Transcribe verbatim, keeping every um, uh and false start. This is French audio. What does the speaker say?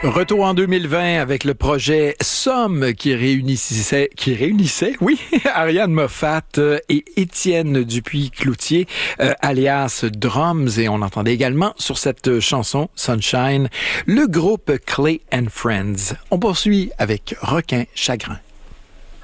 Retour en deux mille vingt avec le projet Somme qui réunissait, qui réunissait, oui, Ariane Moffat et Étienne Dupuis-Cloutier, euh, alias Drums, et on entendait également sur cette chanson Sunshine le groupe Clay and Friends. On poursuit avec Requin Chagrin.